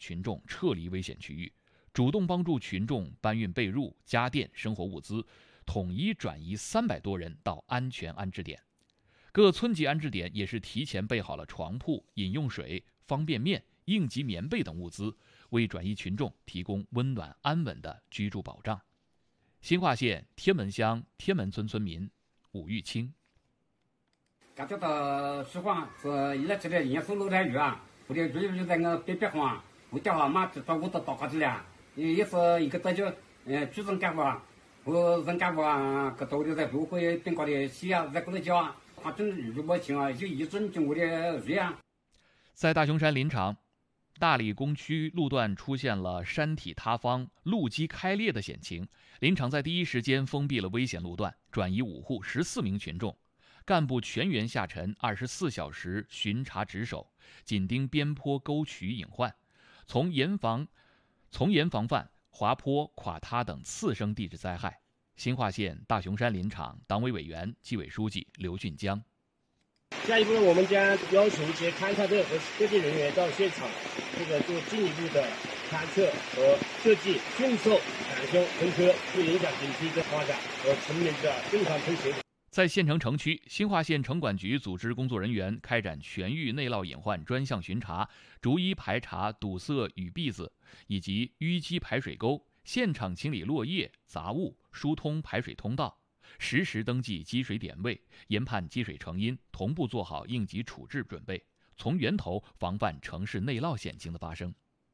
群众撤离危险区域，主动帮助群众搬运被褥、家电、生活物资，统一转移300多人到安全安置点。各村级安置点也是提前备好了床铺、饮用水、方便面、应急棉被等物资，为转移群众提供温暖安稳的居住保障。新化县天门乡天门村村民武玉清： 感觉到实话是一来这里人手楼台鱼啊，我的鱼就在我边边上，我掉了嘛，找我到到家去了，也是一个大叫居政干部啊，我人干部啊，个到底在不会变高的西啊，在过来叫啊。 在大雄山林场，大理工区路段出现了山体塌方、路基开裂的险情，林场在第一时间封闭了危险路段，转移5户14名群众，干部全员下沉，24小时巡查值守，紧盯边坡沟渠隐患，从严防范滑坡、垮塌等次生地质灾害。新化县大雄山林场党委委员、纪委书记刘俊江： 下一步，我们将要求一些勘察队和设计人员到现场，做进一步的勘测和设计，迅速产生分科，不影响景区的发展和村民的正常推行。 在县城城区，新化县城管局组织工作人员开展全域内涝隐患专项巡查，逐一排查堵塞雨篦子以及淤积排水沟，现场清理落叶、杂物，疏通排水通道，实时登记积水点位，研判积水成因，同步做好应急处置准备，从源头防范城市内涝险情的发生。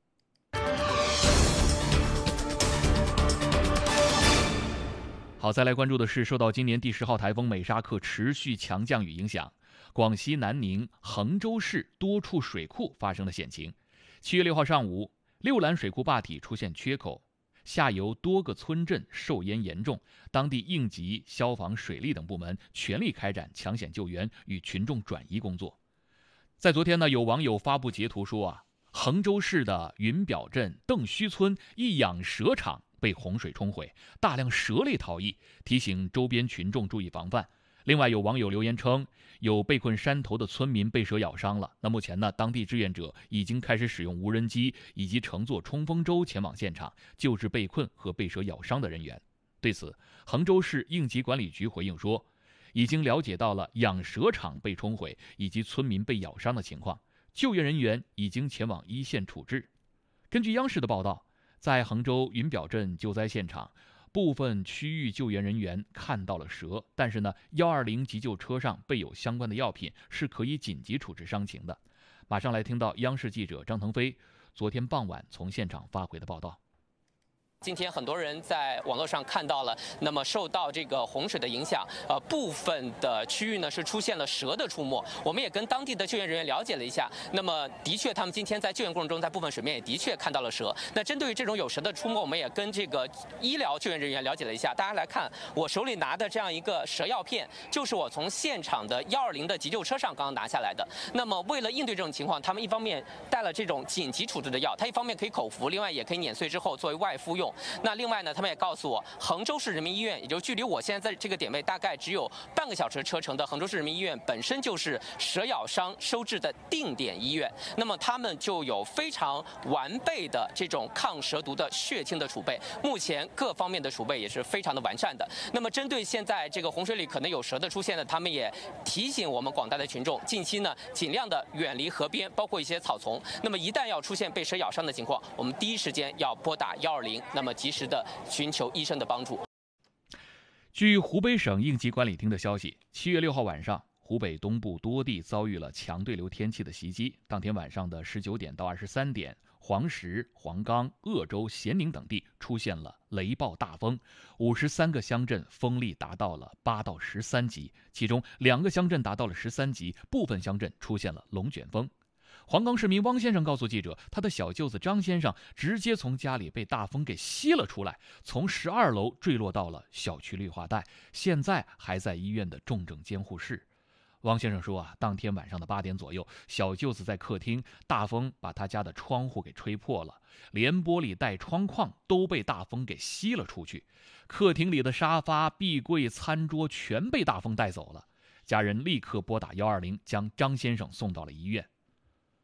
好，再来关注的是，受到今年第10号台风美沙克持续强降雨影响，广西南宁、衡州市多处水库发生了险情。7月6号上午，六兰水库坝体出现缺口，下游多个村镇受淹严重，当地应急、消防、水利等部门全力开展抢险救援与群众转移工作。在昨天呢，有网友发布截图说衡州市的云表镇邓须村一养蛇场被洪水冲毁，大量蛇类逃逸，提醒周边群众注意防范。另外有网友留言称，有被困山头的村民被蛇咬伤了。那目前呢，当地志愿者已经开始使用无人机以及乘坐冲锋舟前往现场救治被困和被蛇咬伤的人员。对此，衡州市应急管理局回应说，已经了解到了养蛇场被冲毁以及村民被咬伤的情况，救援人员已经前往一线处置。根据央视的报道，在衡州云表镇救灾现场，部分区域救援人员看到了蛇，但是呢，120急救车上备有相关的药品，是可以紧急处置伤情的。马上来听到央视记者张腾飞昨天傍晚从现场发回的报道。 今天很多人在网络上看到了，那么受到这个洪水的影响，部分的区域呢是出现了蛇的出没。我们也跟当地的救援人员了解了一下，那么的确他们今天在救援过程中，在部分水面也的确看到了蛇。那针对于这种有蛇的出没，我们也跟这个医疗救援人员了解了一下。大家来看，我手里拿的这样一个蛇药片，就是我从现场的120的急救车上刚刚拿下来的。那么为了应对这种情况，他们一方面带了这种紧急处置的药，它一方面可以口服，另外也可以碾碎之后作为外敷用。那另外呢，他们也告诉我，衡州市人民医院，也就距离我现在在这个点位大概只有半个小时车程的衡州市人民医院，本身就是蛇咬伤收治的定点医院。那么他们就有非常完备的这种抗蛇毒的血清的储备，目前各方面的储备也是非常的完善的。那么针对现在这个洪水里可能有蛇的出现呢，他们也提醒我们广大的群众，近期呢尽量的远离河边，包括一些草丛。那么一旦要出现被蛇咬伤的情况，我们第一时间要拨打120，那么及时的寻求医生的帮助。 据湖北省应急管理厅的消息，7月6号晚上，湖北东部多地遭遇了强对流天气的袭击。当天晚上的19点到23点，黄石、黄冈、鄂州、咸宁等地出现了雷暴大风，53个乡镇风力达到了8到13级，其中2个乡镇达到了13级，部分乡镇出现了龙卷风。黄冈市民汪先生告诉记者，他的小舅子张先生直接从家里被大风给吸了出来，从12楼坠落到了小区绿化带，现在还在医院的重症监护室。汪先生说当天晚上的8点左右，小舅子在客厅，大风把他家的窗户给吹破了，连玻璃带窗框都被大风给吸了出去，客厅里的沙发、壁柜、餐桌全被大风带走了。家人立刻拨打120，将张先生送到了医院。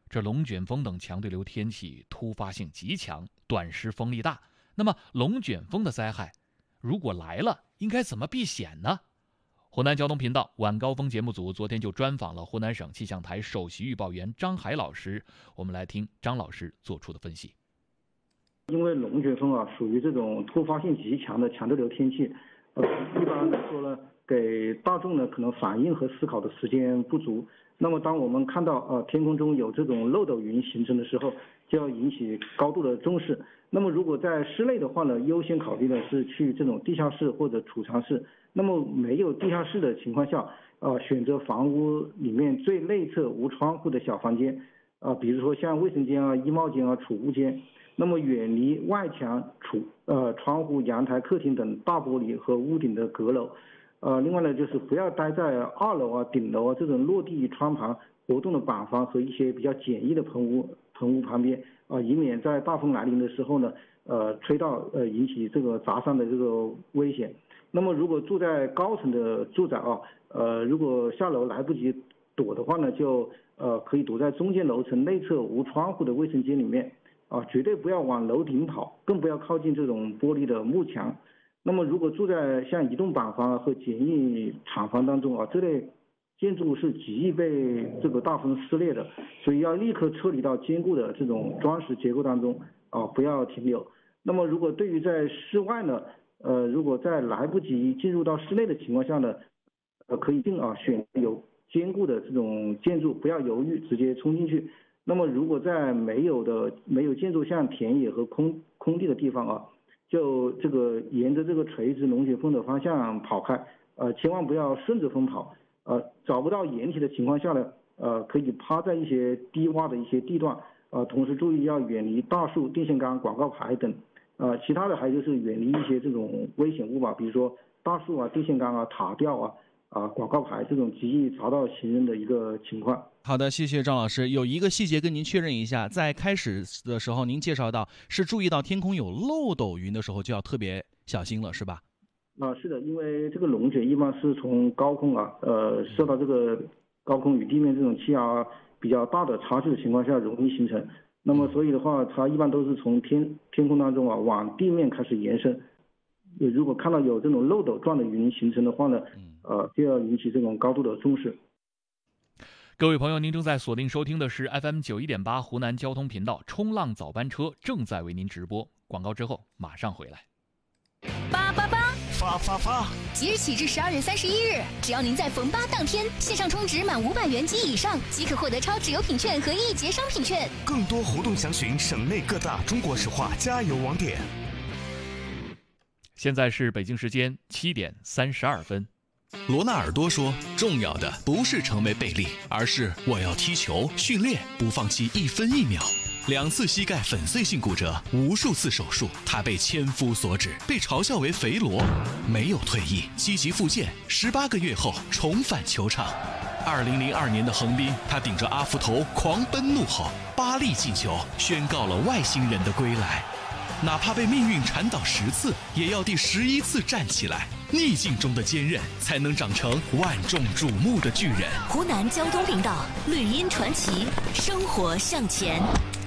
这龙卷风等强对流天气突发性极强，短时风力大。那么龙卷风的灾害如果来了，应该怎么避险呢？湖南交通频道晚高峰节目组昨天就专访了湖南省气象台首席预报员张海老师，我们来听张老师做出的分析。 因为龙卷风属于这种突发性极强的强对流天气，一般来说呢，给大众呢可能反应和思考的时间不足。那么当我们看到天空中有这种漏斗云形成的时候，就要引起高度的重视。那么如果在室内的话呢，优先考虑的是去这种地下室或者储藏室。那么没有地下室的情况下，选择房屋里面最内侧无窗户的小房间，比如说像卫生间衣帽间储物间。那么远离外墙、窗户、阳台、客厅等大玻璃和屋顶的阁楼。另外呢，就是不要待在2楼顶楼这种落地窗旁活动的板房和一些比较简易的棚屋旁边，以免在大风来临的时候呢，吹到引起这个砸伤的这个危险。那么如果住在高层的住宅如果下楼来不及躲的话呢，就可以躲在中间楼层内侧无窗户的卫生间里面，绝对不要往楼顶跑，更不要靠近这种玻璃的幕墙。那么如果住在像移动板房和简易厂房当中这类建筑是极易被这个大风撕裂的，所以要立刻撤离到坚固的这种砖石结构当中不要停留。那么如果对于在室外呢，如果在来不及进入到室内的情况下呢，可以选有坚固的这种建筑，不要犹豫直接冲进去。那么如果在没有建筑像田野和空地的地方就这个沿着这个垂直龙卷风的方向跑开，千万不要顺着风跑。找不到掩体的情况下呢，可以趴在一些低洼的一些地段，同时注意要远离大树、电线杆、广告牌等。其他的还就是远离一些这种危险物吧，比如说大树电线杆塔吊广告牌这种极易砸到行人的一个情况。 好的，谢谢张老师。有一个细节跟您确认一下，在开始的时候您介绍到是注意到天空有漏斗云的时候就要特别小心了，是吧？ 是的，因为这个龙卷一般是从高空受到这个高空与地面这种气压比较大的差距的情况下容易形成。那么所以的话，它一般都是从天空当中往地面开始延伸。如果看到有这种漏斗状的云形成的话呢，就要引起这种高度的重视。 各位朋友，您正在锁定收听的是 FM 91.8湖南交通频道冲浪早班车正在为您直播。广告之后马上回来。 发！即日起至12月31日，只要您在逢8当天线上充值满500元及以上，即可获得超值邮品券和1节商品券。 更多活动详询省内各大中国石化加油网点。 现在是北京时间7点32分。 罗纳尔多说，重要的不是成为贝利，而是我要踢球、训练，不放弃1分1秒。2次膝盖粉碎性骨折，无数次手术，他被千夫所指，被嘲笑为肥罗，没有退役，积极复健，18个月后重返球场。2002年的横滨，他顶着阿福头狂奔怒吼，8粒进球，宣告了外星人的归来。哪怕被命运缠倒10次，也要第11次站起来。逆境中的坚韧，才能长成万众瞩目的巨人。 湖南交通频道，绿茵传奇，生活向前。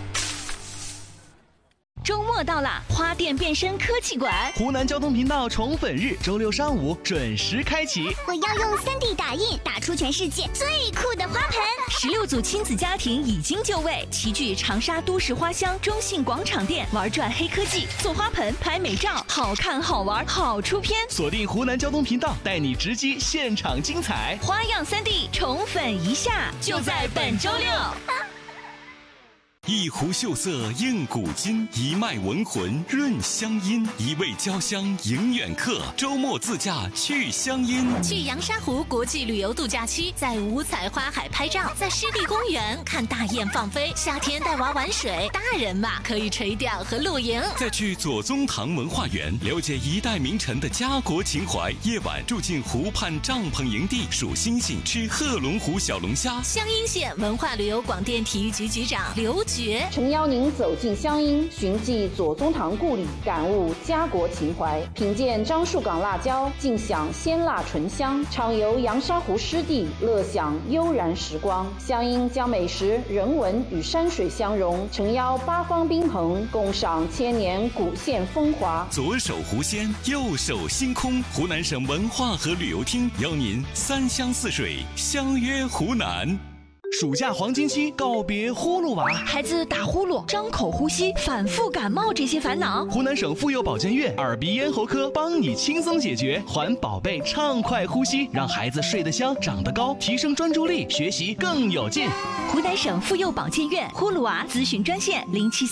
周末到了，花店变身科技馆， 湖南交通频道宠粉日，周6上午准时开启。 我要用3D 打印打出全世界最酷的花盆。 16组亲子家庭已经就位，齐聚长沙都市花乡中信广场店，玩转黑科技，做花盆，拍美照，好看好玩好出片。 锁定湖南交通频道，带你直击现场精彩。 花样3D 宠粉一下，就在本周6。 一壶秀色映古今，一脉文魂润乡音。一味交香迎远客，周末自驾去乡音。 去阳沙湖国际旅游度假区，在五彩花海拍照，在湿地公园看大雁放飞。夏天带娃玩水，大人嘛可以垂钓和露营。 再去左宗棠文化园，了解一代名臣的家国情怀。夜晚住进湖畔帐篷营地，数星星，吃贺龙湖小龙虾。 湘阴县文化旅游广电体育局局长刘绝。 诚邀您走进湘阴，寻迹左宗棠故里，感悟家国情怀，品鉴樟树港辣椒，尽享鲜辣醇香，畅游洋沙湖湿地，乐享悠然时光。湘阴将美食、人文与山水相融，诚邀八方宾朋，共赏千年古县风华。 左手狐仙，右手星空，湖南省文化和旅游厅邀您3湘4水，相约湖南。 暑假黄金期，告别呼噜娃， 孩子打呼噜、张口呼吸、反复感冒这些烦恼， 湖南省妇幼保健院耳鼻咽喉科帮你轻松解决，还宝贝畅快呼吸，让孩子睡得香、长得高，提升专注力，学习更有劲。 湖南省妇幼保健院呼噜娃咨询专线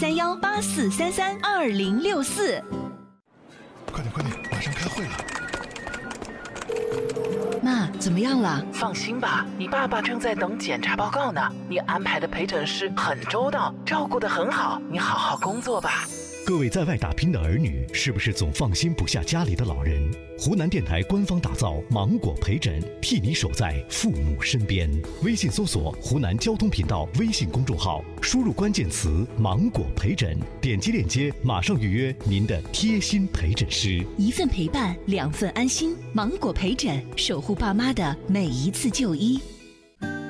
073184332064。 快点，马上开会了。 妈，怎么样了？ 放心吧，你爸爸正在等检查报告呢。你安排的陪诊师很周到，照顾得很好，你好好工作吧。 各位在外打拼的儿女，是不是总放心不下家里的老人？湖南电台官方打造芒果陪诊，替你守在父母身边。微信搜索湖南交通频道微信公众号，输入关键词芒果陪诊，点击链接马上预约您的贴心陪诊师。 一份陪伴，2份安心。芒果陪诊，守护爸妈的每一次就医。